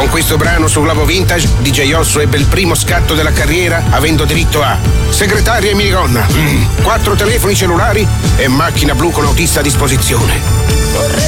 Con questo brano su Globo Vintage, DJ Osso ebbe il primo scatto della carriera avendo diritto a segretaria e minigonna, 4 telefoni cellulari e macchina blu con autista a disposizione.